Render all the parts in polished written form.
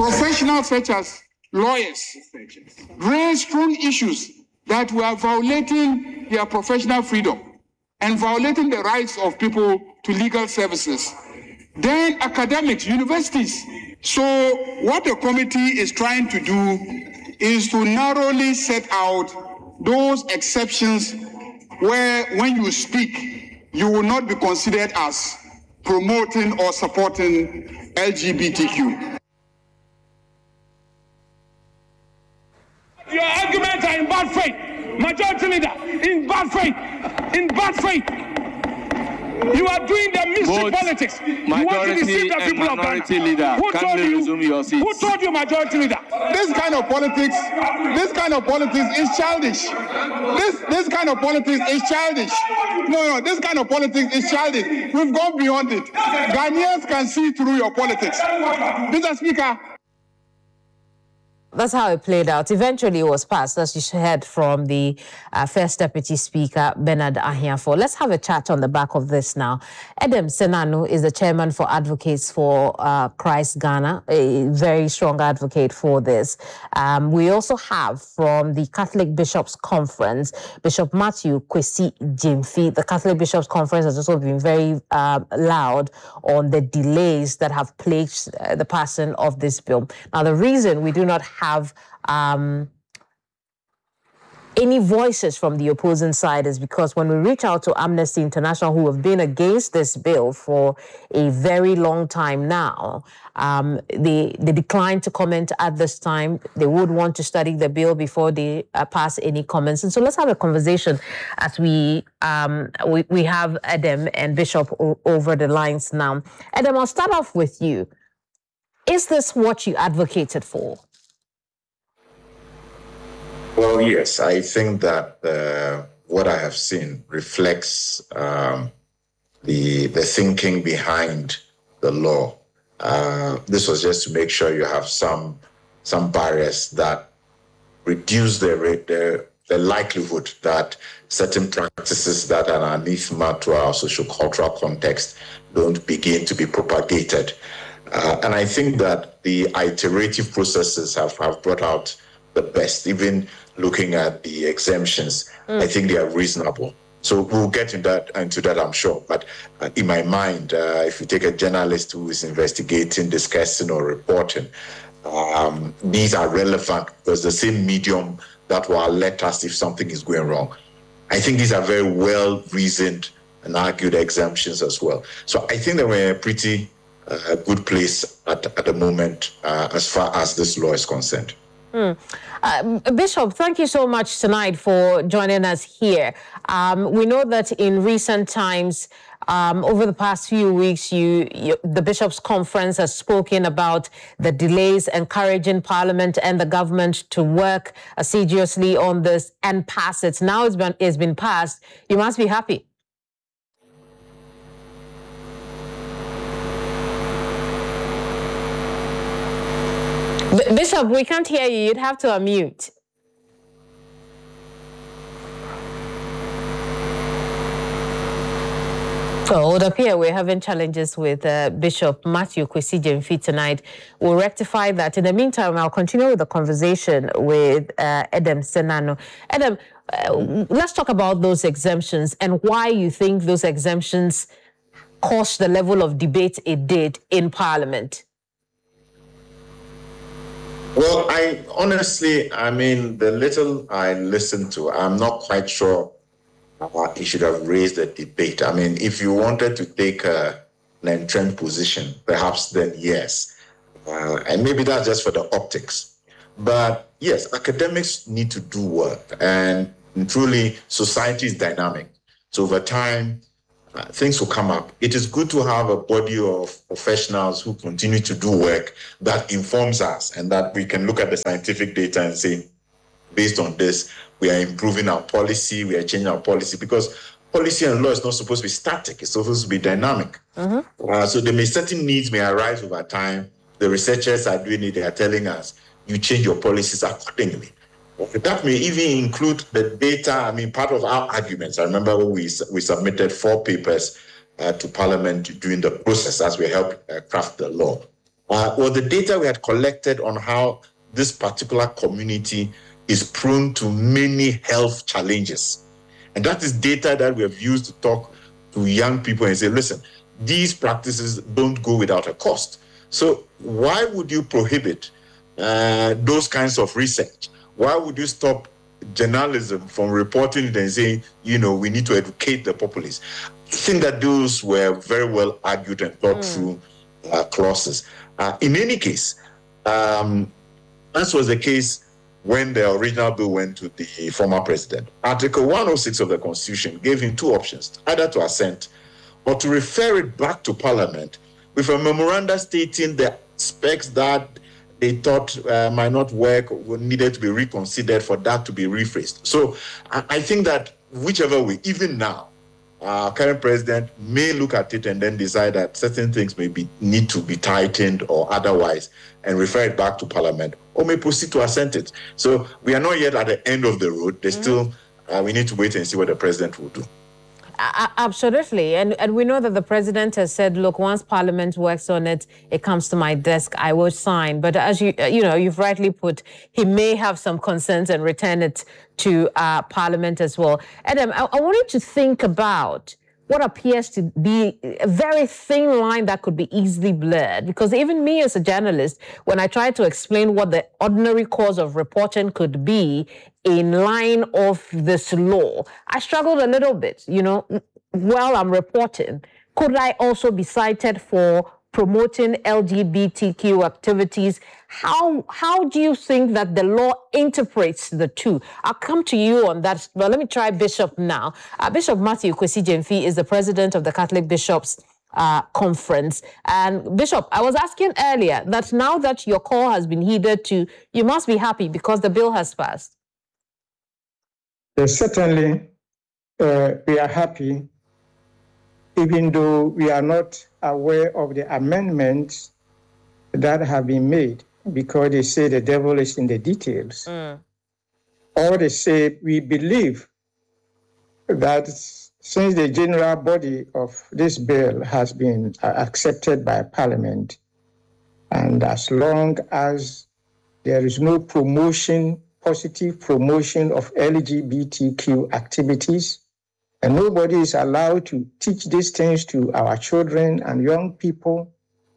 Professionals such as lawyers raise strong issues that we are violating their professional freedom and violating the rights of people to legal services. Then academics, universities. So what the committee is trying to do is to narrowly set out those exceptions where when you speak, you will not be considered as promoting or supporting LGBTQ. Your arguments are in bad faith. Majority leader, in bad faith. In bad faith. You are doing the mystery politics. You want to deceive the people of Ghana. Leader, who told you majority leader? This kind of politics is childish. This kind of politics is childish. No, this kind of politics is childish. We've gone beyond it. Ghanaians can see through your politics. Mr. Speaker. That's how it played out. Eventually, it was passed, as you heard from the First Deputy Speaker, Bernard Ahiafo. Let's have a chat on the back of this now. Edem Senanu is the chairman for Advocates for Christ Ghana, a very strong advocate for this. We also have from the Catholic Bishops' Conference, Bishop Matthew Kwesi Gyamfi. The Catholic Bishops' Conference has also been very loud on the delays that have plagued the passing of this bill. Now, the reason we do not have any voices from the opposing side is because when we reach out to Amnesty International, who have been against this bill for a very long time now, they decline to comment at this time. They would want to study the bill before they pass any comments. And so let's have a conversation as we have Edem and Bishop over the lines now. Edem, I'll start off with you. Is this what you advocated for? Well, yes, I think that what I have seen reflects the thinking behind the law. This was just to make sure you have some barriers that reduce the likelihood that certain practices that are anathema to our socio-cultural context don't begin to be propagated. And I think that the iterative processes have brought out the best. Even looking at the exemptions, I think they are reasonable. So we'll get into that, I'm sure. But in my mind, if you take a journalist who is investigating, discussing, or reporting, these are relevant because the same medium that will alert us if something is going wrong. I think these are very well reasoned and argued exemptions as well. So I think that we're in a pretty good place at the moment as far as this law is concerned. Bishop, thank you so much tonight for joining us here. We know that in recent times, over the past few weeks, the Bishops' Conference has spoken about the delays, encouraging Parliament and the government to work assiduously on this and pass it. Now it's been passed. You must be happy. Bishop, we can't hear you. You'd have to unmute. So it would appear we're having challenges with Bishop Matthew Kwesi Gyamfi tonight. We'll rectify that. In the meantime, I'll continue with the conversation with Edem Senanu. Edem, let's talk about those exemptions and why you think those exemptions caused the level of debate it did in Parliament. Well, the little I listened to, I'm not quite sure he should have raised the debate. If you wanted to take an entrenched position, perhaps then yes. And maybe that's just for the optics. But yes, academics need to do work. And truly, society is dynamic. So over time, things will come up. It is good to have a body of professionals who continue to do work that informs us and that we can look at the scientific data and say, based on this, we are improving our policy, we are changing our policy, because policy and law is not supposed to be static, it's supposed to be dynamic. So certain needs may arise over time. The researchers are doing it, they are telling us, you change your policies accordingly. That may even include the data. Part of our arguments, I remember when we submitted 4 papers to Parliament during the process as we helped craft the law. was the data we had collected on how this particular community is prone to many health challenges. And that is data that we have used to talk to young people and say, listen, these practices don't go without a cost. So why would you prohibit those kinds of research? Why would you stop journalism from reporting it and saying, we need to educate the populace? I think that those were very well argued and thought through clauses. In any case, as was the case when the original bill went to the former president, Article 106 of the Constitution gave him two options, either to assent or to refer it back to Parliament with a memoranda stating the specs that they thought might not work or needed to be reconsidered for that to be rephrased. So I think that whichever way, even now, our current president may look at it and then decide that certain things need to be tightened or otherwise and refer it back to Parliament, or may proceed to assent it. So we are not yet at the end of the road. There's still, we need to wait and see what the president will do. Absolutely. And we know that the president has said, look, once Parliament works on it, it comes to my desk, I will sign. But as you've rightly put, he may have some concerns and return it to Parliament as well. Adam, I wanted to think about what appears to be a very thin line that could be easily blurred. Because even me as a journalist, when I try to explain what the ordinary course of reporting could be in line of this law, I struggled a little bit, while I'm reporting. Could I also be cited for promoting LGBTQ activities? How do you think that the law interprets the two? I'll come to you on that. Well, let me try Bishop now. Bishop Matthew Kwesi Gyamfi is the president of the Catholic Bishops Conference. And Bishop, I was asking earlier that now that your call has been heeded to, you must be happy because the bill has passed. Certainly, we are happy, even though we are not aware of the amendments that have been made, because they say the devil is in the details. Or they say we believe that since the general body of this bill has been accepted by Parliament, and as long as there is no positive promotion of LGBTQ activities, and nobody is allowed to teach these things to our children and young people,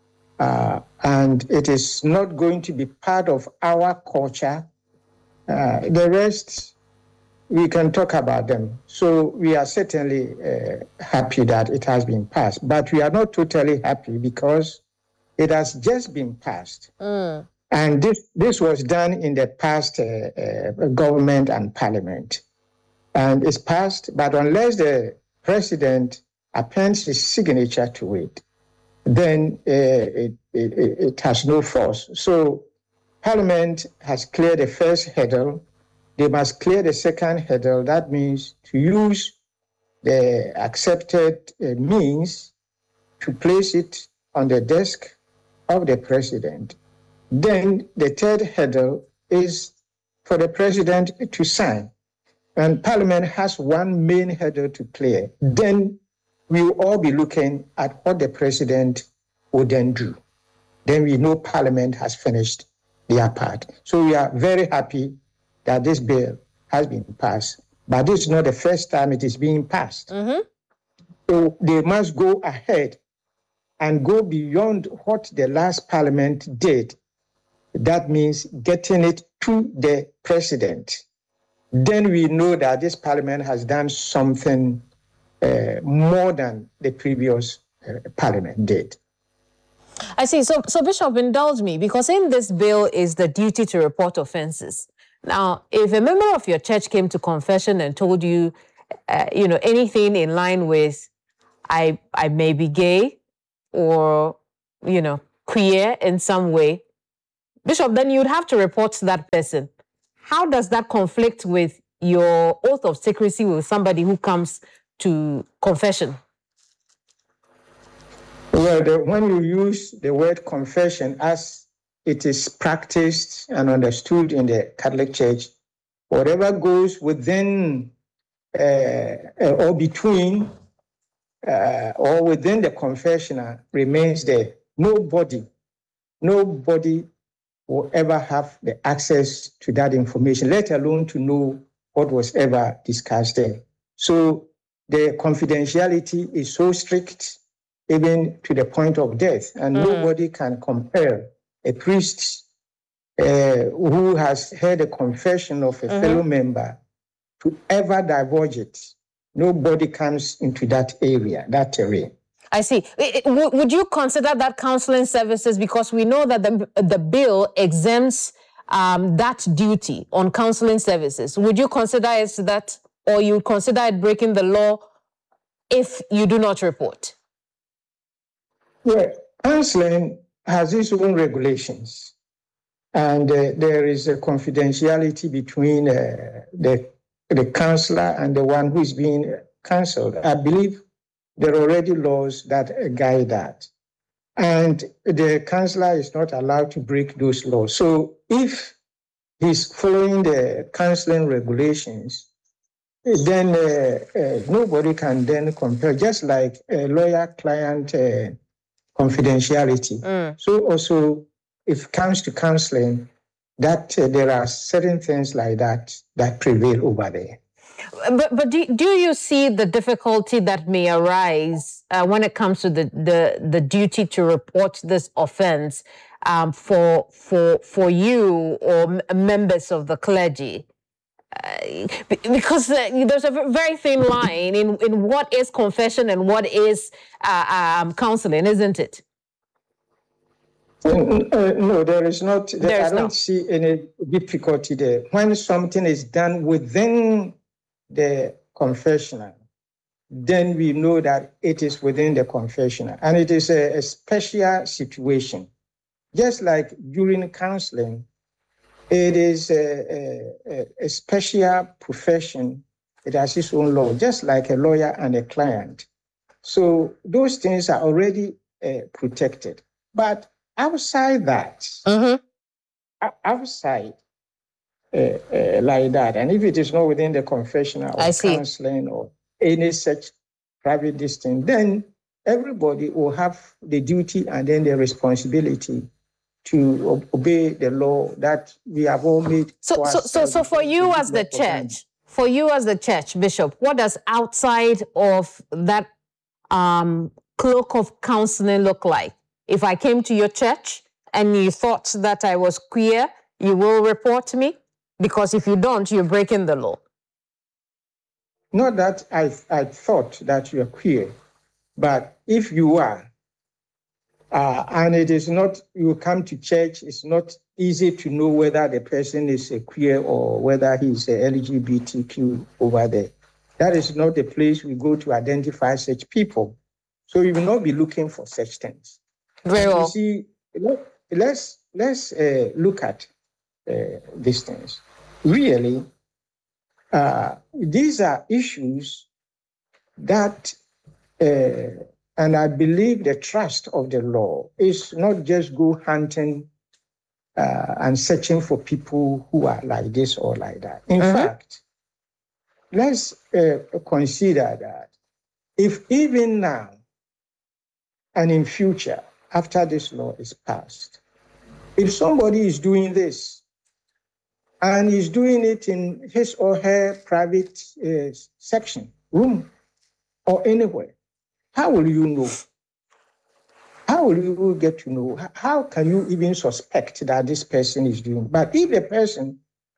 and it is not going to be part of our culture, the rest, we can talk about them. So we are certainly happy that it has been passed, but we are not totally happy because it has just been passed. And this was done in the past government and Parliament. And it's passed, but unless the president appends his signature to it, then it has no force. So Parliament has cleared the first hurdle. They must clear the second hurdle. That means to use the accepted means to place it on the desk of the president. Then the third hurdle is for the president to sign. And Parliament has one main hurdle to clear. Then we will all be looking at what the president would then do. Then we know Parliament has finished their part. So we are very happy that this bill has been passed. But this is not the first time it is being passed. So they must go ahead and go beyond what the last Parliament did. That means getting it to the president. Then we know that this Parliament has done something more than the previous Parliament did. I see. So Bishop, indulge me, because in this bill is the duty to report offenses. Now, if a member of your church came to confession and told you, anything in line with, I may be gay or, queer in some way, Bishop, then you'd have to report to that person. How does that conflict with your oath of secrecy with somebody who comes to confession? Well, when you use the word confession as it is practiced and understood in the Catholic Church, whatever goes within or between or within the confessional remains there. Nobody nobody will ever have the access to that information, let alone to know what was ever discussed there. So the confidentiality is so strict, even to the point of death, and nobody can compel a priest who has heard a confession of a fellow member to ever divulge it. Nobody comes into that area, that terrain. I see. Would you consider that counseling services, because we know that the bill exempts that duty on counseling services? Would you consider it that, or you consider it breaking the law if you do not report? Yeah, counseling has its own regulations, and there is a confidentiality between the counselor and the one who is being counseled. I believe there are already laws that guide that, and the counselor is not allowed to break those laws. So if he's following the counseling regulations, then nobody can then compare, just like a lawyer-client confidentiality. So also, if it comes to counseling, that there are certain things like that that prevail over there. But do you see the difficulty that may arise when it comes to the duty to report this offense for you or members of the clergy? Because there's a very thin line in what is confession and what is counseling, isn't it? No, there is not. I don't see any difficulty there. When something is done within the confessional, then we know that it is within the confessional, and it is a special situation. Just like during counseling, it is a special profession. It has its own law, just like a lawyer and a client. So those things are already protected. But outside that, outside like that, and if it is not within the confessional or counseling or any such private distance, then everybody will have the duty and then the responsibility to obey the law that we have all made. So for you as the church, Bishop, what does outside of that cloak of counseling look like? If I came to your church and you thought that I was queer, you will report me? Because if you don't, you're breaking the law. Not that I thought that you're queer, but if you are, and it is not, you come to church, it's not easy to know whether the person is a queer or whether he's a LGBTQ over there. That is not the place we go to identify such people. So you will not be looking for such things. Very well. You see, let's look at these things. Really, these are issues that, and I believe the trust of the law is not just go hunting and searching for people who are like this or like that. In fact, let's consider that if even now and in future, after this law is passed, if somebody is doing this and is doing it in his or her private section, room, or anywhere, how will you know? How will you get to know? How can you even suspect that this person is doing? But if the person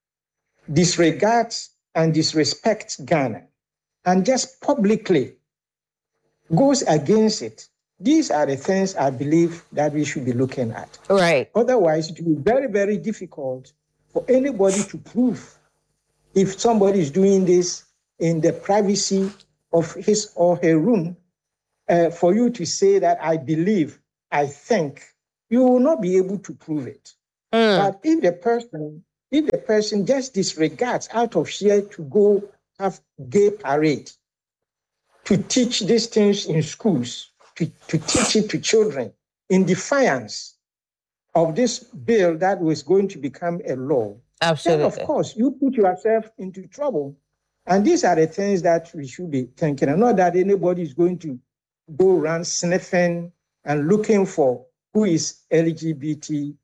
disregards and disrespects Ghana and just publicly goes against it, these are the things I believe that we should be looking at. Right. Otherwise, it will be very, very difficult for anybody to prove if somebody is doing this in the privacy of his or her room, for you to say that I believe, I think, you will not be able to prove it. But if the person just disregards out of fear to go have gay parade, to teach these things in schools, to teach it to children in defiance of this bill that was going to become a law, absolutely, then of course you put yourself into trouble. And these are the things that we should be thinking, and not that anybody is going to go around sniffing and looking for who is LGBT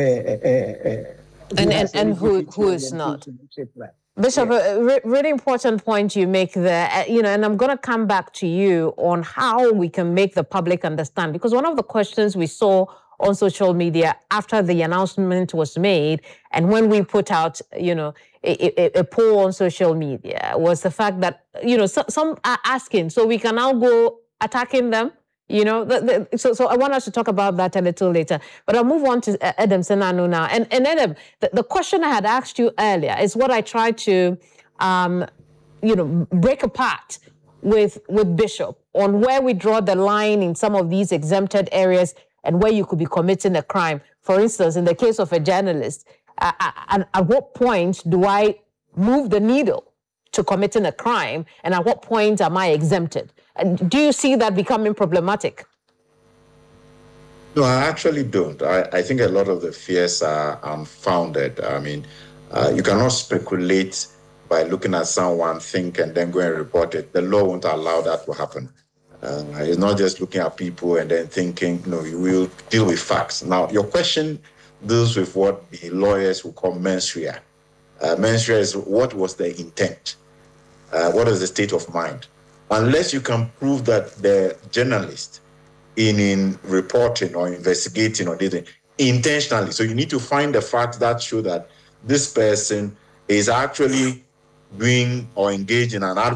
and who is not. Bishop, really important point you make there, and I'm going to come back to you on how we can make the public understand, because one of the questions we saw on social media after the announcement was made, and when we put out, a poll on social media, was the fact that, some are asking, so we can now go attacking them. So I want us to talk about that a little later. But I'll move on to Edem Senanu now. And Edem, the question I had asked you earlier is what I tried to, break apart with Bishop on where we draw the line in some of these exempted areas and where you could be committing a crime. For instance, in the case of a journalist, at what point do I move the needle to committing a crime, and at what point am I exempted? And do you see that becoming problematic? No, I actually don't. I think a lot of the fears are unfounded. I mean, you cannot speculate by looking at someone, think, and then go and report it. The law won't allow that to happen. It's not just looking at people and then thinking, no, you will deal with facts. Now, your question deals with what the lawyers will call mens rea. Mens rea is what was the intent? What is the state of mind? Unless you can prove that the journalist in reporting or investigating or anything intentionally, so you need to find the facts that show that this person is actually doing or engaging in an